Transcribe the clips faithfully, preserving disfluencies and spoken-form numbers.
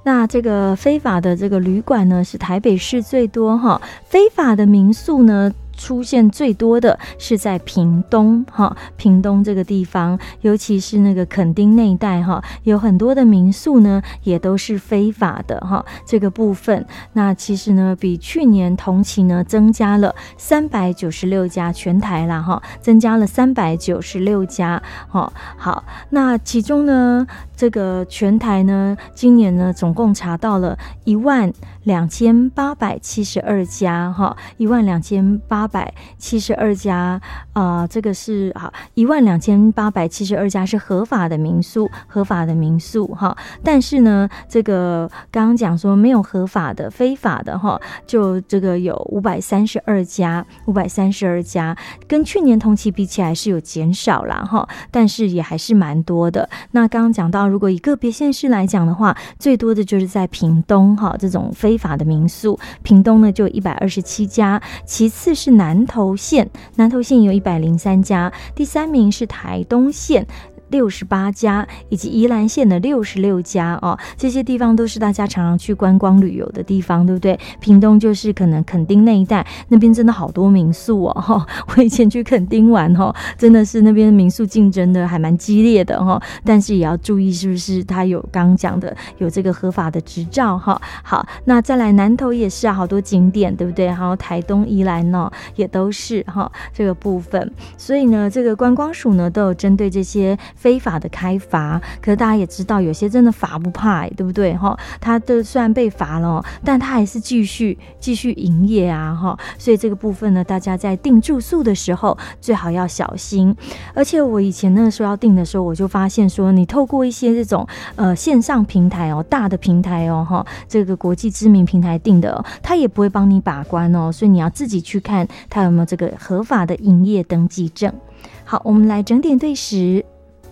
那这个非法的这个旅馆呢，是台北市最多哈，非法的民宿呢出现最多的是在屏东哈，屏东这个地方，尤其是那个垦丁那一带哈，有很多的民宿呢也都是非法的哈，这个部分那其实呢比去年同期呢增加了三百九十六家，全台啦哈，增加了三百九十六家哈。好，那其中呢这个全台呢今年呢总共查到了一万两千八百七十二家哈，一万两千八百七十二家啊、呃，这个是好一万两千八百七十二家是合法的民宿，合法的民宿哈。但是呢，这个刚刚讲说没有合法的、非法的哈，就这个有五百三十二家，五百三十二家，跟去年同期比起来是有减少啦哈，但是也还是蛮多的。那刚刚讲到，如果以个别县市来讲的话，最多的就是在屏东哈，这种非法的民宿，屏东呢就有一百二十七家，其次是南投县，南投县有一百零三家，第三名是台东县。六十八家，以及宜兰县的六十六家哦，这些地方都是大家常常去观光旅游的地方，对不对？屏东就是可能垦丁那一带，那边真的好多民宿哦。哦我以前去垦丁玩哦，真的是那边的民宿竞争的还蛮激烈的哈、哦，但是也要注意是不是它有刚刚讲的有这个合法的执照哈、哦。好，那再来南投也是啊，好多景点对不对？还有台东、宜兰呢、哦、也都是哈、哦、这个部分，所以呢，这个观光署呢都有针对这些非法的开罚，可是大家也知道，有些真的罚不怕，对不对？哈，他的虽然被罚了，但他还是继续继续营业啊，哈，所以这个部分呢，大家在订住宿的时候最好要小心。而且我以前那个时候要订的时候，我就发现说，你透过一些这种呃线上平台哦，大的平台哦，哈，这个国际知名平台订的、哦，他也不会帮你把关哦，所以你要自己去看他有没有这个合法的营业登记证。好，我们来整点对时。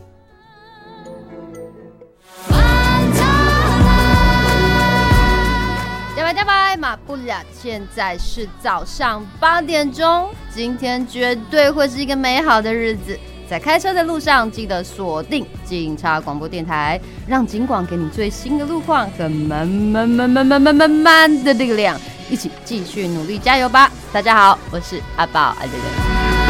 加拜马不了，现在是早上八点钟，今天绝对会是一个美好的日子。在开车的路上，记得锁定警察广播电台，让警广给你最新的路况和满满满满满满满满的力量，一起继续努力加油吧！大家好，我是阿宝阿德人。